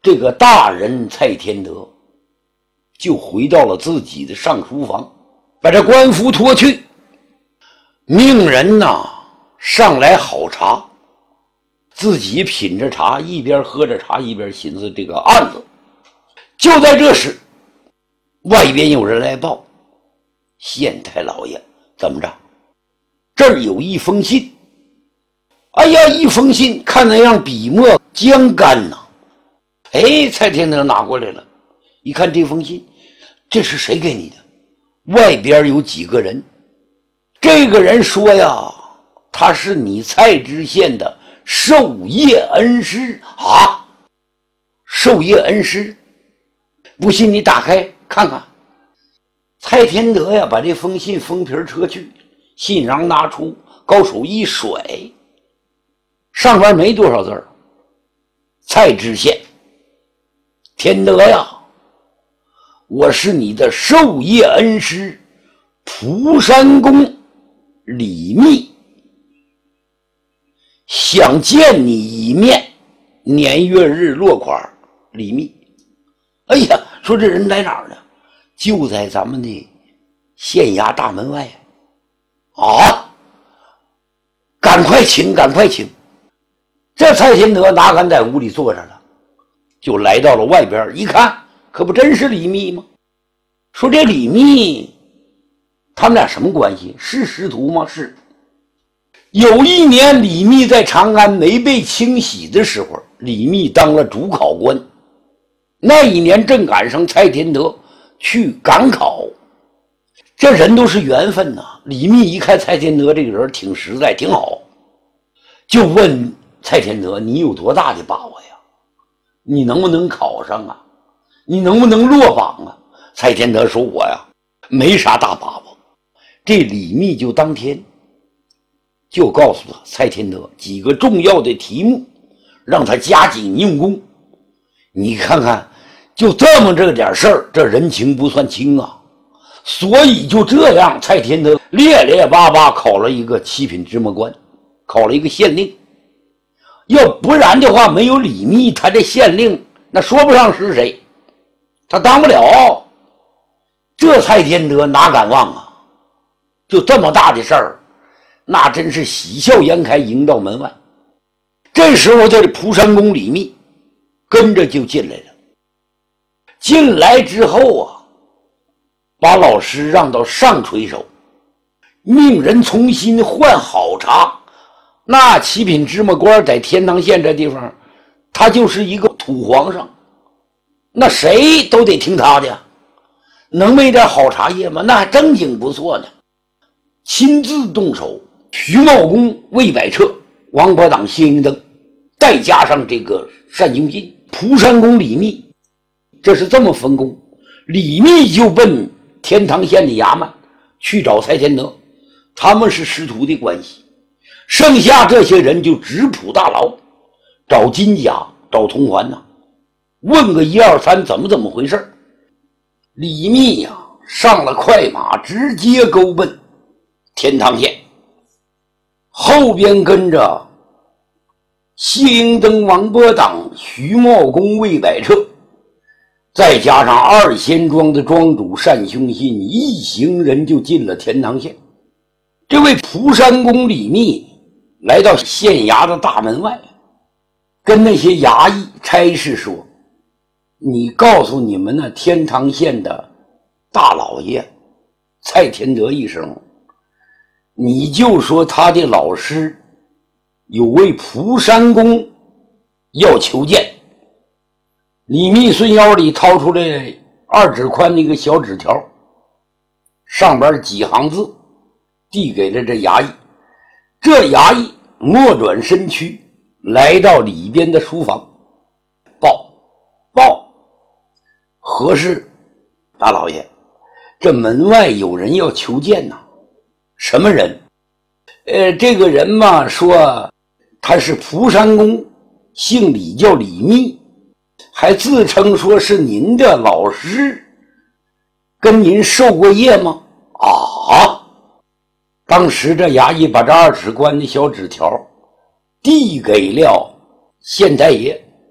这个大人蔡天德就回到了自己的上书房，把这官服脱去，命人呐上来好茶，自己品着茶，一边喝着茶一边寻思这个案子。就在这时，外边有人来报，县太老爷，怎么着？这儿有一封信。哎呀，一封信，看那样笔墨将干呐。哎，蔡天德拿过来了，一看这封信，这是谁给你的？外边有几个人，这个人说呀，他是你蔡知县的授业恩师啊。授业恩师？不信你打开看看。蔡天德呀，把这封信封皮撤去，信瓤拿出，高手一甩，上边没多少字儿。蔡知县，天德呀，我是你的授业恩师蒲山公李密，想见你一面，年月日落款李密。哎呀，说这人在哪儿呢？就在咱们的县衙大门外啊！赶快请，赶快请！这蔡天德哪敢在屋里坐着了，就来到了外边，一看，可不真是李密吗？说这李密，他们俩什么关系？是师徒吗？是。有一年，李密在长安没被清洗的时候，李密当了主考官。那一年正赶上蔡天德去赶考，这人都是缘分呐。李密一看蔡天德这个人挺实在挺好，就问蔡天德，你有多大的把握呀？你能不能考上啊？你能不能落榜啊？蔡天德说，我呀没啥大把握。这李密就当天就告诉他蔡天德几个重要的题目，让他加紧用功。你看看，就这么这点事儿，这人情不算轻啊。所以就这样，蔡天德咧咧巴巴考了一个七品芝麻官，考了一个县令。要不然的话，没有李密，他这县令那说不上是谁，他当不了。这蔡天德哪敢忘啊？就这么大的事儿，那真是喜笑颜开迎到门外。这时候这蒲山公李密跟着就进来了。进来之后啊，把老师让到上垂手，命人重新换好茶。那七品芝麻官在天堂县这地方，他就是一个土皇上，那谁都得听他的，能没点好茶叶吗？那还正经不错呢。亲自动手，徐茂公、魏百彻、王伯党、谢英登，再加上这个单雄信、蒲山公李密，这是这么分工。李密就奔天堂县的衙门去找蔡天德，他们是师徒的关系。剩下这些人就直扑大牢，找金甲，找铜环呐，问个一二三，怎么回事。李密呀，上了快马，直接勾奔天堂县，后边跟着谢英登、王伯党、徐茂公、魏百彻，再加上二仙庄的庄主单雄信，一行人就进了天堂县。这位蒲山公李密来到县衙的大门外，跟那些衙役差事说，你告诉你们那天堂县的大老爷蔡天德一声，你就说他的老师有位蒲山公要求见。李密顺腰里掏出来2指宽的一个小纸条，上边几行字，递给了这衙役。这衙役莫转身躯，来到里边的书房，报何事？大老爷，这门外有人要求见呐。什么人？这个人嘛，说他是蒲山公，姓李，叫李密，还自称说是您的老师，跟您受过业吗？啊！当时这衙役把这2指宽的小纸条递给了县太爷，